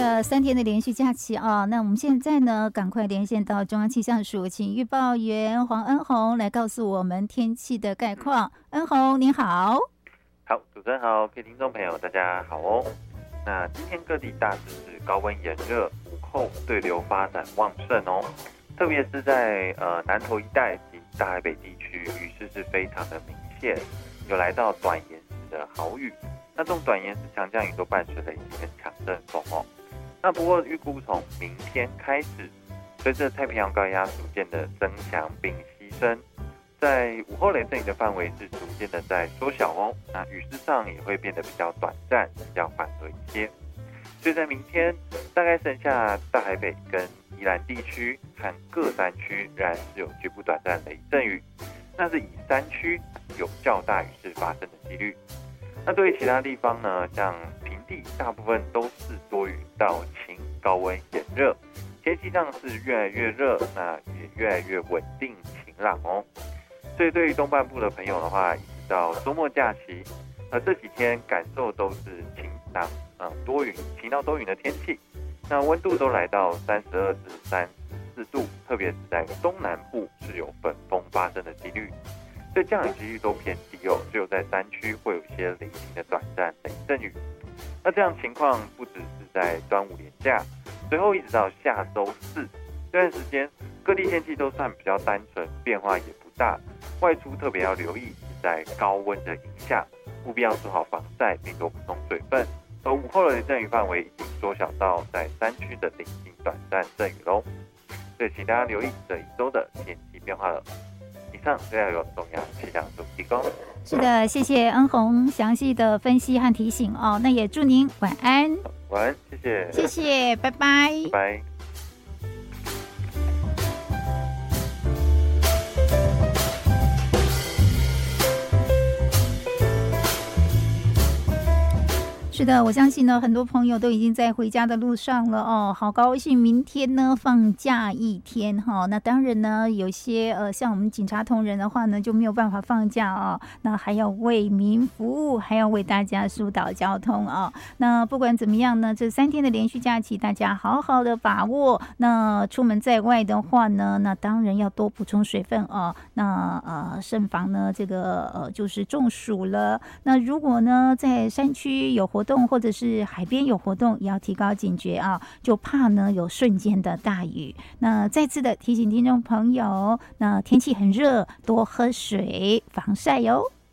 的3天的连续假期啊，那我们现在呢，赶快连线到中央气象署，请预报员黄恩宏来告诉我们天气的概况。恩宏，您好。 好，主持人好，各位听众朋友，大家好哦。那今天各地大致是高温炎热，午后对流发展旺盛哦，特别是在南投一带及大台北地区，雨势是非常的明显，有来到短延时的豪雨。那这种短延时强降雨都伴随雷击跟强阵风哦。那不过预估从明天开始，随着太平洋高压逐渐的增强并牺牲，在午后雷阵雨的范围是逐渐的在缩小哦。那雨势上也会变得比较短暂，比较缓和一些。所以在明天大概剩下大台北跟宜兰地区和各山区仍然是有局部短暂雷阵雨，那是以山区有较大雨势发生的几率。那对于其他地方呢，像平地大部分都是多云到晴，高温炎热，天气上是越来越热，那也越来越稳定晴朗哦。所以对于东半部的朋友的话，一直到周末假期，这几天感受都是晴朗多云，晴到多云的天气。那温度都来到32至34度，特别是在东南部是有粉风发生的几率。所以降雨几率都偏低哦，只有在山区会有一些零星的短暂雷阵雨。那这样情况不只是在端午连假，随后一直到下周四这段时间，各地天气都算比较单纯，变化也不大。外出特别要留意是在高温的影响，务必要做好防晒，并多补充水分。而午后的雷阵雨范围已经缩小到在山区的零星短暂阵雨喽。所以请大家留意这一周的天气变化了。以上都要由中央气象署提供。 是的，谢谢恩宏详细的分析和提醒哦。那也祝您晚安。 晚安，谢谢。 谢谢，拜拜。 拜拜。 是的，我相信呢，很多朋友都已经在回家的路上了哦，好高兴，明天呢放假一天哈。那当然呢，有些像我们警察同仁的话呢，就没有办法放假哦，那还要为民服务，还要为大家疏导交通哦。那不管怎么样呢，这3天的连续假期，大家好好的把握。那出门在外的话呢，那当然要多补充水分哦。那慎防呢这个就是中暑了。那如果呢在山区有活动或者是海边有活动，也要提高警觉啊，就怕呢有瞬间的大雨。那再次的提醒听众朋友，那天气很热，多喝水，防晒哟。